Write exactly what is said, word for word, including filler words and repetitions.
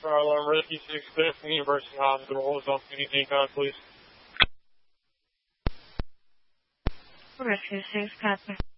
Fire alarm, Rescue six, Bethany University Hospital. Hold on, anything on, please. Rescue six, Catherine.